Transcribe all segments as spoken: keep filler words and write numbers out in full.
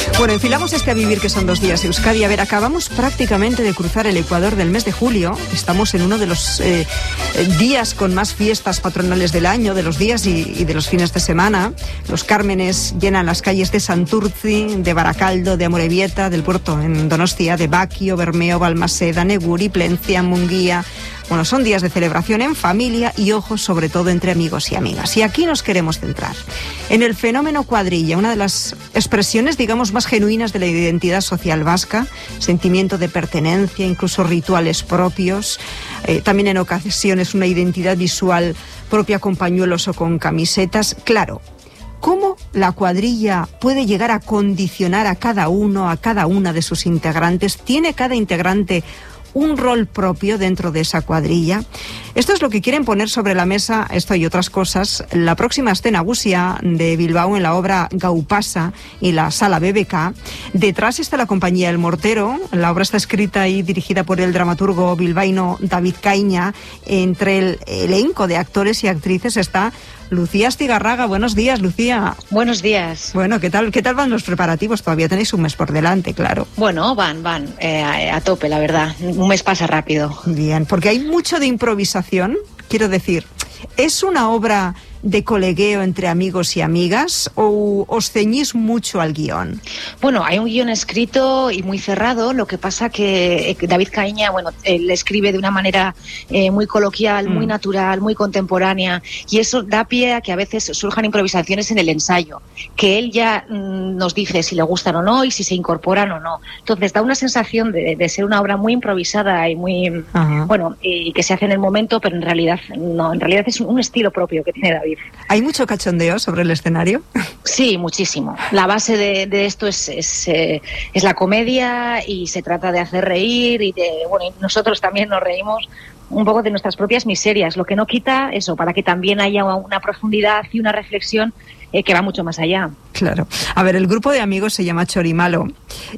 Bueno, enfilamos este a vivir que son dos días Euskadi. A ver, acabamos prácticamente de cruzar el ecuador del mes de julio. Estamos en uno de los eh, días con más fiestas patronales del año, de los días y, y de los fines de semana. Los cármenes llenan las calles de Santurtzi, de Baracaldo, de Amorebieta, del puerto en Donostia, de Baquio, Bermeo, Balmaseda, Neguri, Plencia, Munguía. Bueno, son días de celebración en familia y, ojo, sobre todo entre amigos y amigas. Y aquí nos queremos centrar en el fenómeno cuadrilla, una de las expresiones, digamos, más genuinas de la identidad social vasca, sentimiento de pertenencia, incluso rituales propios, eh, también en ocasiones una identidad visual propia con pañuelos o con camisetas. Claro, ¿cómo la cuadrilla puede llegar a condicionar a cada uno, a cada una de sus integrantes? ¿Tiene cada integrante un rol propio dentro de esa cuadrilla? Esto es lo que quieren poner sobre la mesa, esto y otras cosas, la próxima escena Gusia de Bilbao en la obra Gaupasa y la Sala B B K. Detrás está la compañía El Mortero. La obra está escrita y dirigida por el dramaturgo bilbaíno David Caíña. Entre el elenco de actores y actrices está Lucía Astigarraga. Buenos días, Lucía. Buenos días. Bueno, ¿qué tal, qué tal van los preparativos? Todavía tenéis un mes por delante, claro. Bueno, van, van, eh, a, a tope, la verdad. Un mes pasa rápido. Bien, porque hay mucho de improvisación. Quiero decir, ¿es una obra de colegueo entre amigos y amigas o os ceñís mucho al guión? Bueno, hay un guión escrito y muy cerrado. Lo que pasa que David Caíña, bueno, él escribe de una manera eh, muy coloquial, mm. muy natural, muy contemporánea, y eso da pie a que a veces surjan improvisaciones en el ensayo, que él ya mm, nos dice si le gustan o no y si se incorporan o no. Entonces da una sensación de, de ser una obra muy improvisada y muy, Ajá. bueno, y que se hace en el momento, pero en realidad no, en realidad es un estilo propio que tiene David. ¿Hay mucho cachondeo sobre el escenario? Sí, muchísimo. La base de, de esto es, es, eh, es la comedia, y se trata de hacer reír y de, bueno, y nosotros también nos reímos un poco de nuestras propias miserias, lo que no quita eso, para que también haya una profundidad y una reflexión eh, que va mucho más allá. Claro. A ver, el grupo de amigos se llama Chorimalo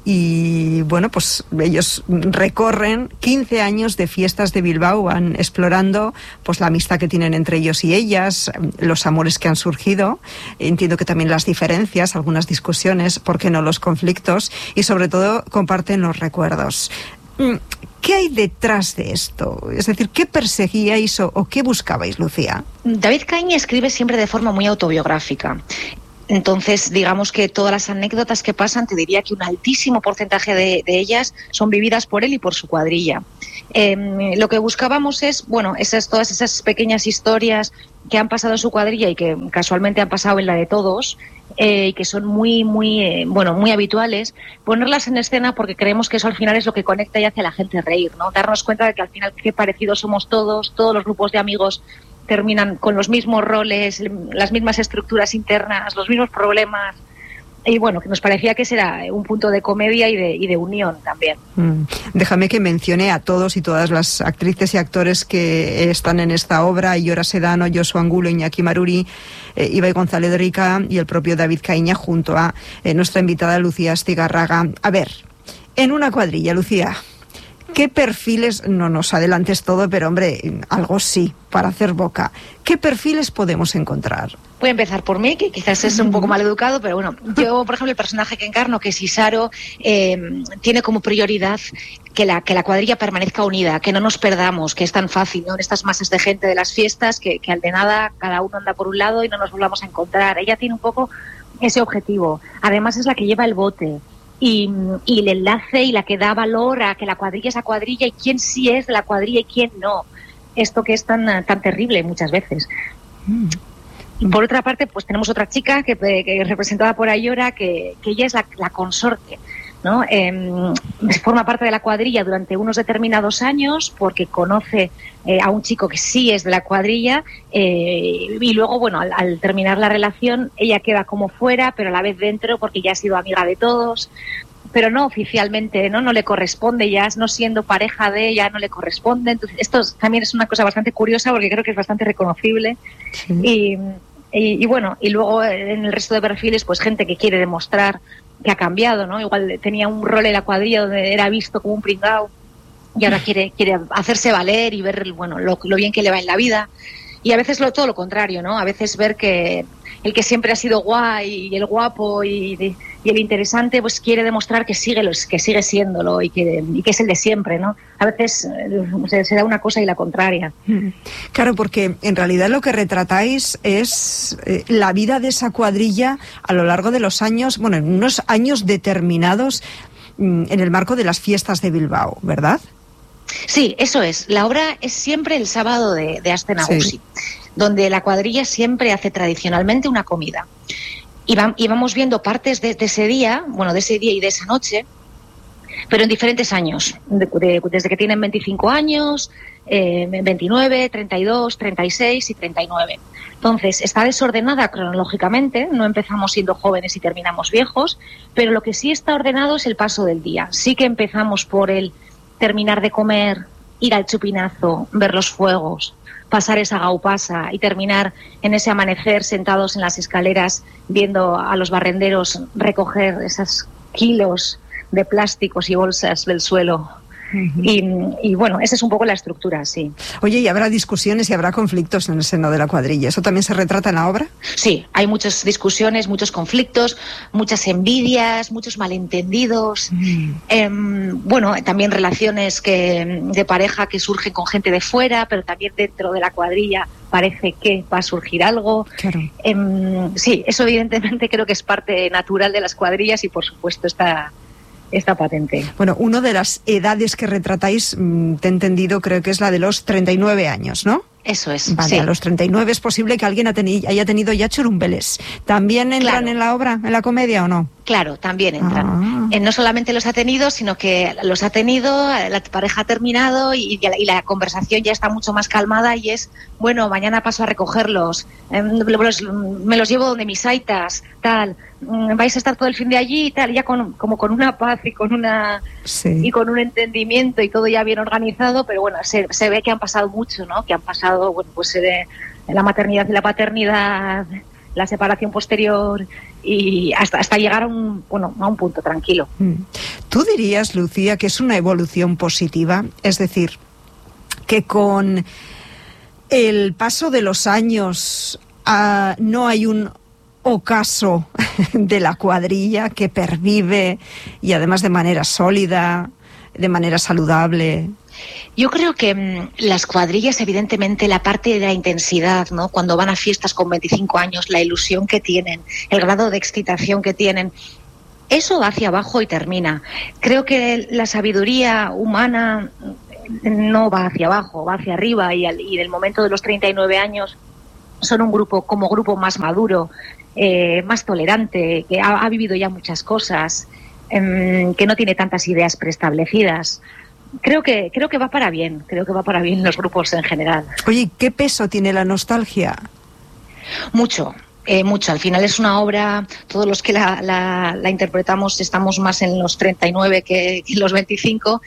y, bueno, pues ellos recorren quince años de fiestas de Bilbao, van explorando pues la amistad que tienen entre ellos y ellas, los amores que han surgido, entiendo que también las diferencias, algunas discusiones, ¿por qué no los conflictos? Y sobre todo comparten los recuerdos. ¿Qué hay detrás de esto? Es decir, ¿qué perseguíais o, o qué buscabais, Lucía? David Caíña escribe siempre de forma muy autobiográfica. Entonces, digamos que todas las anécdotas que pasan, te diría que un altísimo porcentaje de, de ellas son vividas por él y por su cuadrilla. Eh, lo que buscábamos es, bueno, esas, todas esas pequeñas historias que han pasado en su cuadrilla y que casualmente han pasado en la de todos, eh, y que son muy, muy, eh, bueno, muy habituales, ponerlas en escena porque creemos que eso al final es lo que conecta y hace a la gente reír, ¿no? Darnos cuenta de que al final qué parecidos somos todos, todos los grupos de amigos terminan con los mismos roles, las mismas estructuras internas, los mismos problemas. Y bueno, que nos parecía que ese era un punto de comedia y de, y de unión también. Mm. Déjame que mencione a todos y todas las actrices y actores que están en esta obra: Iora Sedano, Josu Angulo, Iñaki Maruri, eh, Ibai González Rica y el propio David Caíña, junto a eh, nuestra invitada Lucía Astigarraga. A ver, en una cuadrilla, Lucía, ¿qué perfiles, no nos adelantes todo, pero hombre, algo sí, para hacer boca, ¿qué perfiles podemos encontrar? Voy a empezar por mí, que quizás es un poco mal educado, pero bueno, yo, por ejemplo, el personaje que encarno, que es Isaro, eh, tiene como prioridad que la, que la cuadrilla permanezca unida, que no nos perdamos, que es tan fácil, ¿no?, en estas masas de gente de las fiestas, que, que al de nada cada uno anda por un lado y no nos volvamos a encontrar. Ella tiene un poco ese objetivo. Además es la que lleva el bote. Y, y el enlace y la que da valor a que la cuadrilla es la cuadrilla y quién sí es de la cuadrilla y quién no. Esto que es tan, tan terrible muchas veces. Mm. Y por otra parte, pues tenemos otra chica que, que es representada por Ayora, que, que ella es la, la consorte, ¿no? Eh, forma parte de la cuadrilla durante unos determinados años porque conoce eh, a un chico que sí es de la cuadrilla, eh, y luego, bueno, al, al terminar la relación ella queda como fuera, pero a la vez dentro porque ya ha sido amiga de todos, pero no oficialmente, no no le corresponde, ya no siendo pareja de ella, no le corresponde. Entonces esto también es una cosa bastante curiosa porque creo que es bastante reconocible. Sí. y, y, y bueno, y luego en el resto de perfiles, pues gente que quiere demostrar que ha cambiado, ¿no? Igual tenía un rol en la cuadrilla donde era visto como un pringao y ahora quiere quiere hacerse valer y ver, bueno, lo, lo bien que le va en la vida. Y a veces lo, todo lo contrario, ¿no? A veces ver que el que siempre ha sido guay y el guapo y, y y el interesante pues quiere demostrar que sigue, que sigue siéndolo y que, y que es el de siempre, ¿no? A veces eh, se da una cosa y la contraria. Claro, porque en realidad lo que retratáis es eh, la vida de esa cuadrilla a lo largo de los años, bueno, en unos años determinados mm, en el marco de las fiestas de Bilbao, ¿verdad? Sí, eso es. La obra es siempre el sábado de, de Aste Nagusi, sí, donde la cuadrilla siempre hace tradicionalmente una comida. Y, va, y vamos viendo partes de, de ese día, bueno, de ese día y de esa noche, pero en diferentes años, de, de, desde que tienen veinticinco años, eh, veintinueve, treinta y dos, treinta y seis y treinta y nueve. Entonces, está desordenada cronológicamente, no empezamos siendo jóvenes y terminamos viejos, pero lo que sí está ordenado es el paso del día. Sí que empezamos por el terminar de comer, ir al chupinazo, ver los fuegos, pasar esa gaupasa y terminar en ese amanecer sentados en las escaleras viendo a los barrenderos recoger esos kilos de plásticos y bolsas del suelo. Uh-huh. y, y bueno, esa es un poco la estructura, sí. Oye, ¿y habrá discusiones y habrá conflictos en el seno de la cuadrilla? ¿Eso también se retrata en la obra? Sí, hay muchas discusiones, muchos conflictos, muchas envidias, muchos malentendidos, uh-huh. eh, bueno, también relaciones que, de pareja que surgen con gente de fuera, pero también dentro de la cuadrilla parece que va a surgir algo. Claro. Eh, sí, eso evidentemente creo que es parte natural de las cuadrillas y por supuesto está... está patente. Bueno, una de las edades que retratáis, te he entendido, creo que es la de los treinta y nueve años, ¿no? Eso es, vale, sí. A los treinta y nueve es posible que alguien haya tenido ya churumbeles. ¿También entran claro. en la obra, en la comedia o no? Claro, también entran. Ah. Eh, no solamente los ha tenido, sino que los ha tenido, la pareja ha terminado y, y, la, y la conversación ya está mucho más calmada y es, bueno, mañana paso a recogerlos, eh, los, me los llevo donde mis aitas, tal, vais a estar todo el fin de allí y tal, ya con, como con una paz y con una sí. y con un entendimiento y todo ya bien organizado, pero bueno, se, se ve que han pasado mucho, ¿no? Que han pasado, bueno, pues eh, la maternidad y la paternidad, la separación posterior y hasta hasta llegar a un bueno a un punto tranquilo. ¿Tú dirías, Lucía, que es una evolución positiva? Es decir, que con el paso de los años uh, no hay un ocaso de la cuadrilla que pervive y además de manera sólida, de manera saludable. Yo creo que mmm, las cuadrillas, evidentemente, la parte de la intensidad, ¿no? Cuando van a fiestas con veinticinco años, la ilusión que tienen, el grado de excitación que tienen, eso va hacia abajo y termina. Creo que la sabiduría humana no va hacia abajo, va hacia arriba y, al, y en el momento de los treinta y nueve años son un grupo, como grupo más maduro, eh, más tolerante, que ha, ha vivido ya muchas cosas, eh, que no tiene tantas ideas preestablecidas. Creo que creo que va para bien, creo que va para bien los grupos en general. Oye, ¿qué peso tiene la nostalgia? Mucho, eh, mucho. Al final es una obra, todos los que la, la, la interpretamos estamos más en los treinta y nueve que en los veinticinco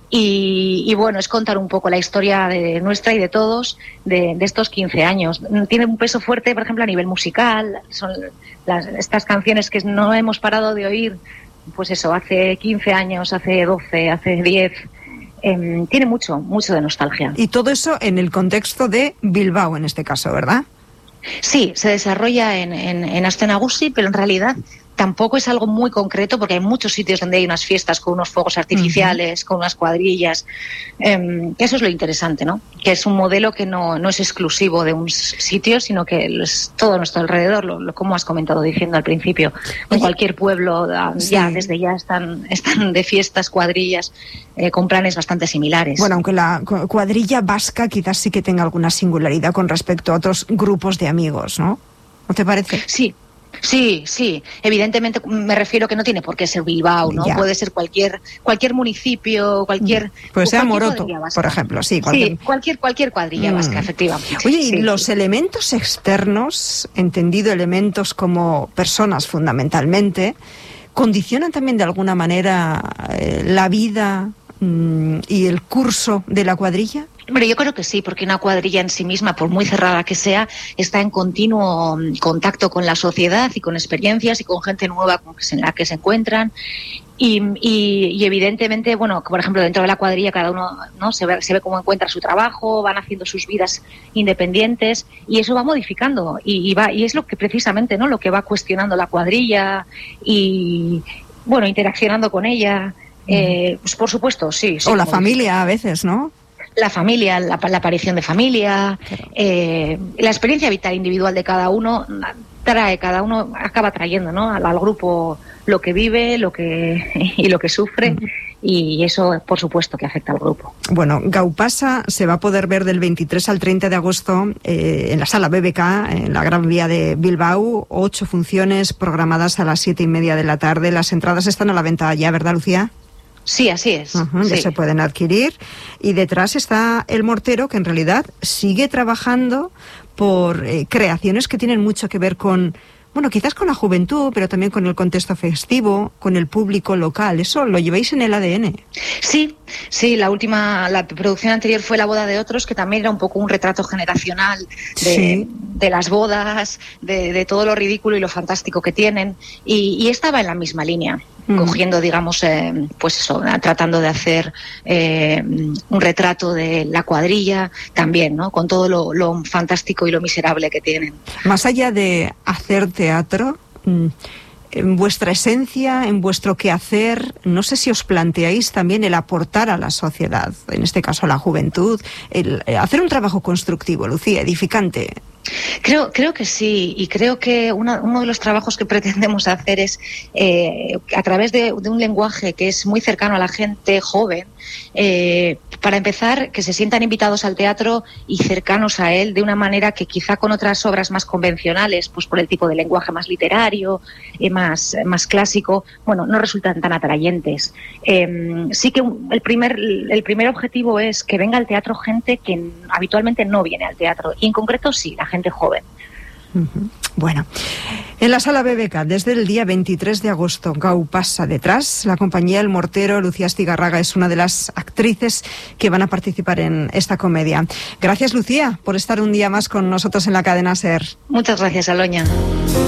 y, y bueno, es contar un poco la historia de nuestra y de todos de, de estos quince años. Tiene un peso fuerte, por ejemplo, a nivel musical, son las, estas canciones que no hemos parado de oír, pues eso, hace quince años, hace doce, hace diez... Eh, tiene mucho, mucho de nostalgia. Y todo eso en el contexto de Bilbao, en este caso, ¿verdad? Sí, se desarrolla en, en, en Aste Nagusi, pero en realidad tampoco es algo muy concreto porque hay muchos sitios donde hay unas fiestas con unos fuegos artificiales, uh-huh. con unas cuadrillas. Eh, eso es lo interesante, ¿no? Que es un modelo que no, no es exclusivo de un sitio, sino que es todo a nuestro alrededor, lo, lo, como has comentado diciendo al principio. En cualquier pueblo ya sí. desde ya están, están de fiestas, cuadrillas, eh, con planes bastante similares. Bueno, aunque la cuadrilla vasca quizás sí que tenga alguna singularidad con respecto a otros grupos de amigos, ¿no? ¿No te parece? Sí. Sí, sí. Evidentemente me refiero que no tiene por qué ser Bilbao, ¿no? Ya. Puede ser cualquier cualquier municipio, cualquier... Puede ser Amoroto, por ejemplo, sí. Cualquier, sí, cualquier, cualquier cuadrilla mm. vasca, efectivamente. Oye, y sí. los elementos externos, entendido elementos como personas fundamentalmente, ¿condicionan también de alguna manera eh, la vida mm, y el curso de la cuadrilla? Hombre, yo creo que sí, porque una cuadrilla en sí misma, por muy cerrada que sea, está en continuo contacto con la sociedad y con experiencias y con gente nueva en la que se encuentran. Y, y, y evidentemente, bueno, por ejemplo, dentro de la cuadrilla cada uno, ¿no?, se ve, se ve cómo encuentra su trabajo, van haciendo sus vidas independientes y eso va modificando y, y va y es lo que precisamente, ¿no?, lo que va cuestionando la cuadrilla y, bueno, interaccionando con ella. Eh, pues por supuesto, sí. sí o la familia a veces, ¿no? La familia, la, la aparición de familia, eh, la experiencia vital individual de cada uno trae, cada uno acaba trayendo, ¿no?, al, al grupo lo que vive, lo que y lo que sufre. Uh-huh. Y eso, por supuesto, que afecta al grupo. Bueno, Gaupasa se va a poder ver del veintitrés al treinta de agosto eh, en la sala B B K, en la Gran Vía de Bilbao. Ocho funciones programadas a las siete y media de la tarde. Las entradas están a la venta ya, ¿verdad, Lucía? Sí, así es. Uh-huh, sí. Ya se pueden adquirir. Y detrás está El Mortero, que en realidad sigue trabajando por eh, creaciones que tienen mucho que ver con, bueno, quizás con la juventud, pero también con el contexto festivo, con el público local. Eso lo lleváis en el A D N. Sí, sí, la última, la producción anterior fue La boda de otros, que también era un poco un retrato generacional de, sí. de las bodas, de, de todo lo ridículo y lo fantástico que tienen, y, y estaba en la misma línea. Mm. Cogiendo, digamos, eh, pues eso, tratando de hacer eh, un retrato de la cuadrilla también, ¿no?, con todo lo, lo fantástico y lo miserable que tienen. Más allá de hacer teatro, en vuestra esencia, en vuestro quehacer, no sé si os planteáis también el aportar a la sociedad, en este caso a la juventud, el hacer un trabajo constructivo, Lucía, edificante. Creo, creo que sí, y creo que una, uno de los trabajos que pretendemos hacer es, eh, a través de, de un lenguaje que es muy cercano a la gente joven, eh, para empezar, que se sientan invitados al teatro y cercanos a él de una manera que quizá con otras obras más convencionales, pues por el tipo de lenguaje más literario, eh, más, más clásico, bueno, no resultan tan atrayentes. Eh, sí que el primer, el primer objetivo es que venga al teatro gente que habitualmente no viene al teatro, y en concreto sí, la gente joven. Uh-huh. Bueno, en la sala B B K, desde el día veintitrés de agosto, Gaupasa detrás. La compañía El Mortero, Lucía Astigarraga, es una de las actrices que van a participar en esta comedia. Gracias, Lucía, por estar un día más con nosotros en la cadena SER. Muchas gracias, Aloña.